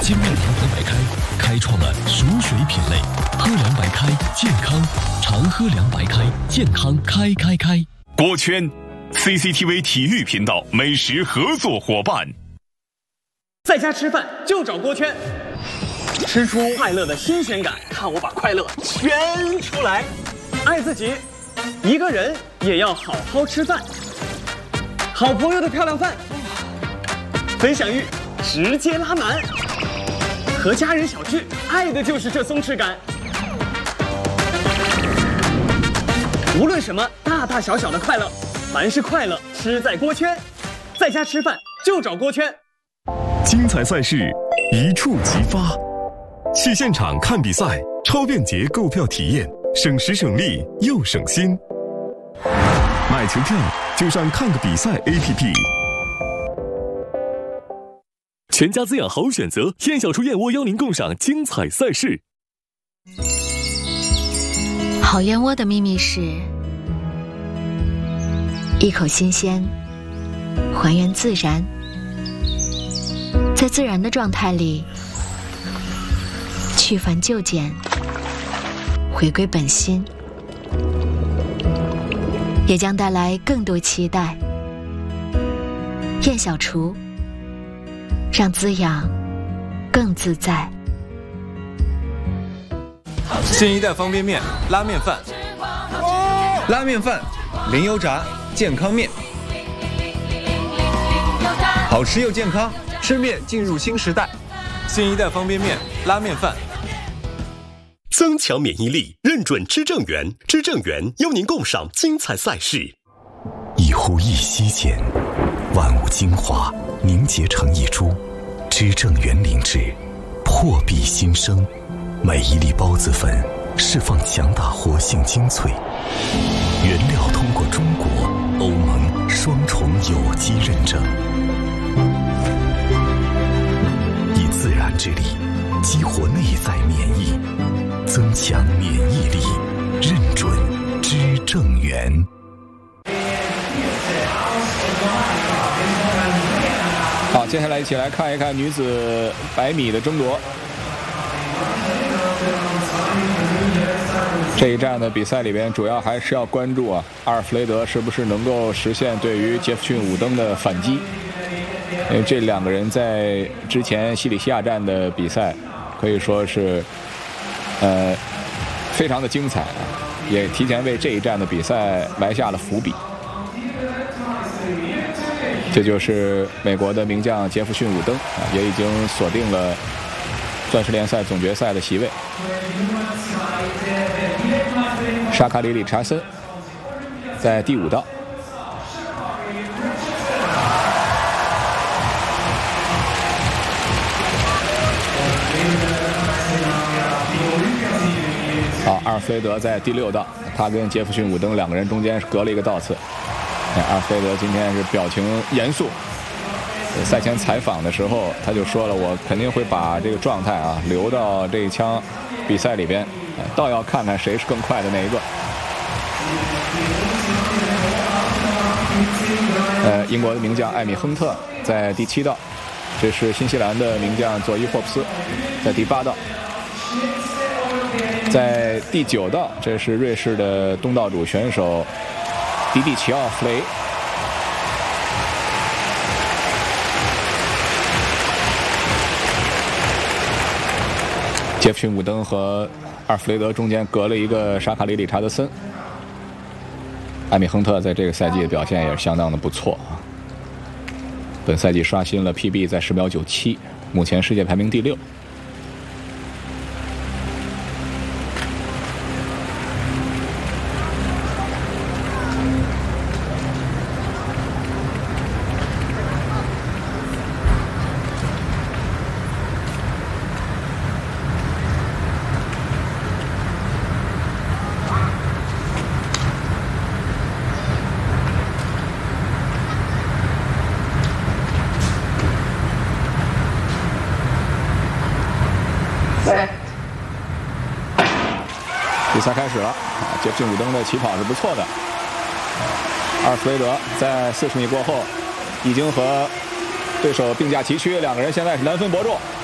鲜面堂喝白开，开创了熟水品类。喝凉白开，健康，常喝凉白开，健康开。 锅圈 ，CCTV 体育频道美食合作伙伴。 在家吃饭就找锅圈，吃出快乐的新鲜感，看我把快乐圈出来。爱自己，一个人也要好好吃饭。好朋友的漂亮饭，分享欲直接拉满。和家人小聚，爱的就是这松弛感。无论什么大大小小的快乐，凡是快乐吃在锅圈。在家吃饭就找锅圈。 精彩赛事一触即发，去现场看比赛，超便捷购票体验，省时省力又省心。买球票就上看个比赛 APP。 全家滋养好选择，燕小厨燕窝邀您共赏精彩赛事。 好燕窝的秘密是一口新鲜，还原自然，在自然的状态里去繁就简，回归本心，也将带来更多期待。燕小厨，让滋养更自在。 新一代方便面拉面饭，拉面饭零油炸健康面，好吃又健康，吃面进入新时代。新一代方便面拉面饭， 增强免疫力，认准知正源，知正源邀您共赏精彩赛事。 一呼一吸间，万物精华凝结成一株，知正源灵芝，破壁新生。每一粒孢子粉释放强大活性精粹，原料通过中国、欧盟双重有机认证，以自然之力激活内在免疫，增强免疫力，认准知正源。 好，接下来一起来看一看女子100米的争夺。这一站的比赛里边，主要还是要关注阿尔弗雷德是不是能够实现对于杰弗逊伍登的反击。因为这两个人在之前西里西亚站的比赛可以说是非常的精彩，也提前为这一站的比赛埋下了伏笔。这就是美国的名将杰弗逊伍登也已经锁定了钻石联赛总决赛的席位。沙卡里里查森在第5道。好，阿尔弗雷德在第6道，他跟杰弗逊伍登两个人中间是隔了一个道次。阿尔弗雷德今天是表情严肃，赛前采访的时候他就说了，我肯定会把这个状态留到这一枪比赛里边，倒要看看谁是更快的那一个。英国的名将艾米亨特在第7道，这是新西兰的名将佐伊霍普斯在第8道，在第9道，这是瑞士的东道主选手迪蒂奇奥弗雷。杰弗逊伍登和阿尔弗雷德中间隔了一个沙卡里里查德森。艾米亨特在这个赛季的表现也是相当的不错本赛季刷新了 PB 在10秒97，目前世界排名第6。比赛开始了，杰弗逊伍登的起跑是不错的。阿尔弗雷德在40米过后，已经和对手并驾齐驱，两个人现在是难分伯仲。